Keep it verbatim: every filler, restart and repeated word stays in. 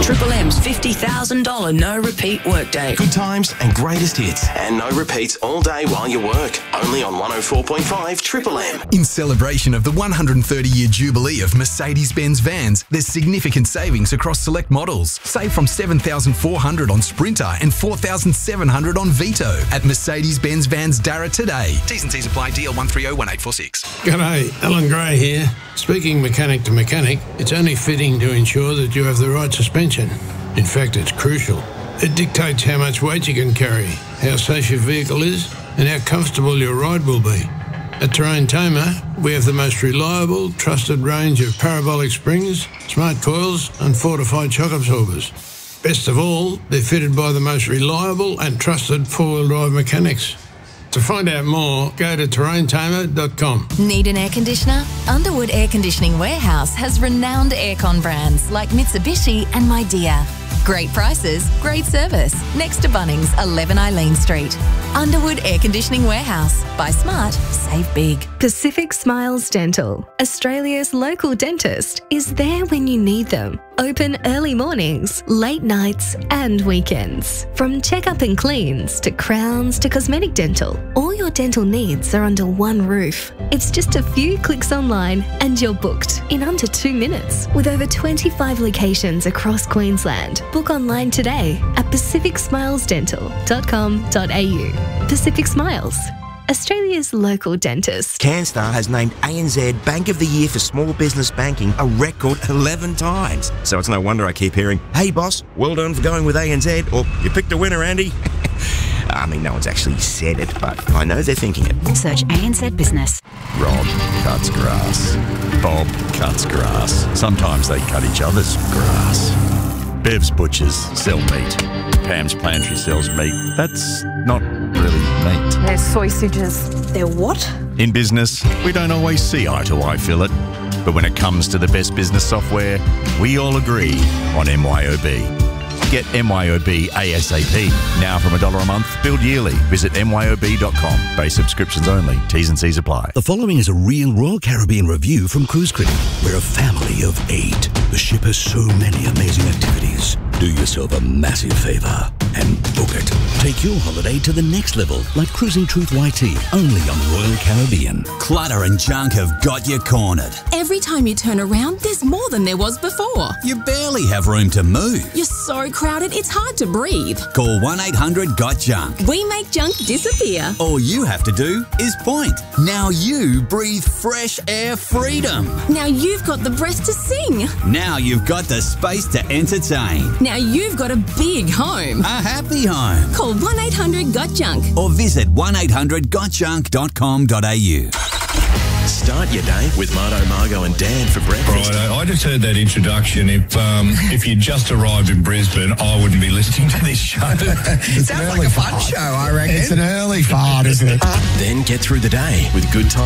Triple M's fifty thousand dollars no-repeat workday. Good times and greatest hits. And no repeats all day while you work. Only on one oh four point five Triple M. In celebration of the one hundred thirty year jubilee of Mercedes-Benz vans, there's significant savings across select models. Save from seven thousand four hundred dollars on Sprinter and four thousand seven hundred dollars on Vito at Mercedes-Benz Vans Darra today. T's and C's apply. D L one three oh one eight four six. G'day, Alan Gray here. Speaking mechanic to mechanic, it's only fitting to ensure that you have the right suspension. In fact, it's crucial. It dictates how much weight you can carry, how safe your vehicle is, and how comfortable your ride will be. At Terrain Tamer, we have the most reliable, trusted range of parabolic springs, smart coils, and fortified shock absorbers. Best of all, they're fitted by the most reliable and trusted four-wheel drive mechanics. To find out more, go to terrain tamer dot com. Need an air conditioner? Underwood Air Conditioning Warehouse has renowned aircon brands like Mitsubishi and Midea. Great prices, great service. Next to Bunnings, eleven Eileen Street. Underwood Air Conditioning Warehouse. Buy smart, save big. Pacific Smiles Dental, Australia's local dentist, is there when you need them. Open early mornings, late nights and weekends. From checkup and cleans to crowns to cosmetic dental, all your dental needs are under one roof. It's just a few clicks online and you're booked in under two minutes. With over twenty-five locations across Queensland, book online today at pacific smiles dental dot com dot a u. Pacific Smiles, Australia's local dentist. CanStar has named A N Z Bank of the Year for Small Business Banking a record eleven times. So it's no wonder I keep hearing, "Hey boss, well done for going with A N Z," or "You picked a winner, Andy." I mean, no one's actually said it, but I know they're thinking it. Search A N Z Business. Rob cuts grass. Bob cuts grass. Sometimes they cut each other's grass. Bev's Butchers sell meat. Pam's Plantry sells meat. That's not really meat. They're sausages. They're what? In business, we don't always see eye to eye, Philip. But when it comes to the best business software, we all agree on M Y O B. Get M Y O B ASAP. Now from a dollar a month, billed yearly. Visit M Y O B dot com. Base subscriptions only. T's and C's apply. The following is a real Royal Caribbean review from Cruise Critic. We're a family of eight. The ship has so many amazing activities. Do yourself a massive favour and book it. Take your holiday to the next level, like Cruising Truth Y T, only on Royal Caribbean. Clutter and junk have got you cornered. Every time you turn around, there's more than there was before. You barely have room to move. You're so crowded, it's hard to breathe. Call one eight hundred got junk. We make junk disappear. All you have to do is point. Now you breathe fresh air freedom. Now you've got the breath to sing. Now you've got the space to entertain. Now you've got a big home. A happy home. Call one eight hundred got junk. Or visit one eight hundred got junk dot com dot a u. Start your day with Marto, Margo and Dan for breakfast. Right, I just heard that introduction. If um, if you just arrived in Brisbane, I wouldn't be listening to this show. It sounds like a fun show, I reckon. It's an early fart, isn't it? Then get through the day with good times.